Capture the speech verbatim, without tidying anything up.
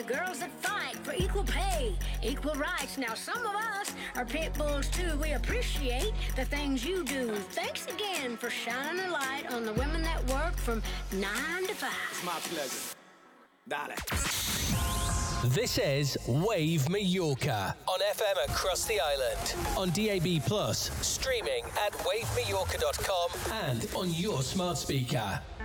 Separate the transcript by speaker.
Speaker 1: the girls that fight for equal pay, equal rights. Now, some of us are pit bulls too. We appreciate the things you do. Thanks again for shining a light on the women that work from nine to five.
Speaker 2: It's my pleasure. Dale.
Speaker 3: This is Wave Mallorca on F M across the island, on D A B plus, streaming at wave mallorca dot com and on your smart speaker.